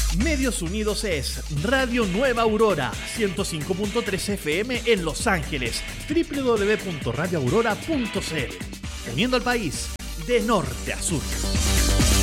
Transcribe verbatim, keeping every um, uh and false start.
Medios Unidos es Radio Nueva Aurora, ciento cinco punto tres F M en Los Ángeles, doble u doble u doble u punto radio aurora punto c l. Uniendo al país de norte a sur.